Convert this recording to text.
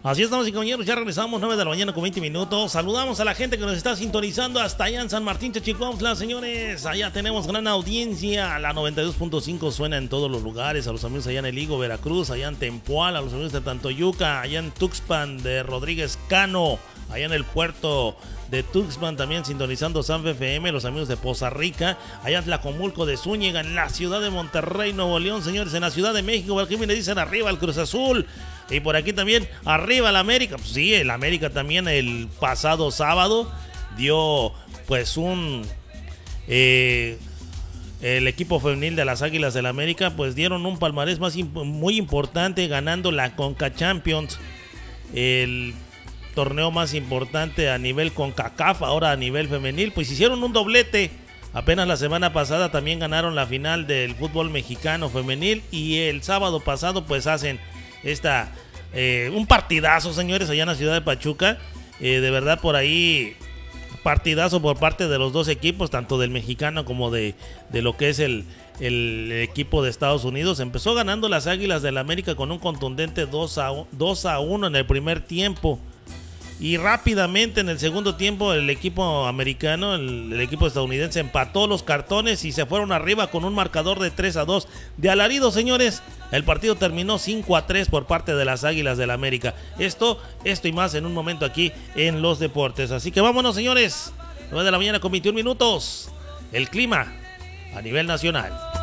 Así estamos, y compañeros, ya regresamos, 9 de la mañana con 20 minutos. Saludamos a la gente que nos está sintonizando hasta allá en San Martín Techicuautla, señores. Allá tenemos gran audiencia. La 92.5 suena en todos los lugares. A los amigos allá en El Higo, Veracruz, allá en Tempoal, a los amigos de Tantoyuca, allá en Tuxpan de Rodríguez Cano, allá en el puerto de Tuxpan también sintonizando San FM, los amigos de Poza Rica, allá en Tlacomulco de Zúñiga, en la ciudad de Monterrey, Nuevo León, señores, en la Ciudad de México. Aquí me dicen arriba el Cruz Azul, y por aquí también arriba el América. Pues sí, el América también el pasado sábado dio pues el equipo femenil de las Águilas del América pues dieron un palmarés muy importante, ganando la Conca Champions, el torneo más importante a nivel CONCACAF, ahora a nivel femenil. Pues hicieron un doblete. Apenas la semana pasada también ganaron la final del fútbol mexicano femenil, y el sábado pasado pues hacen un partidazo, señores, allá en la ciudad de Pachuca. De verdad, por ahí partidazo por parte de los dos equipos, tanto del mexicano como de lo que es el equipo de Estados Unidos. Empezó ganando las Águilas del América con un contundente 2-1 en el primer tiempo, y rápidamente en el segundo tiempo el equipo americano, el equipo estadounidense, empató los cartones y se fueron arriba con un marcador de 3-2. De alarido, señores, el partido terminó 5-3 por parte de las Águilas del América. Esto y más en un momento aquí en Los Deportes. Así que vámonos, señores. 9 de la mañana con 21 minutos. El clima a nivel nacional.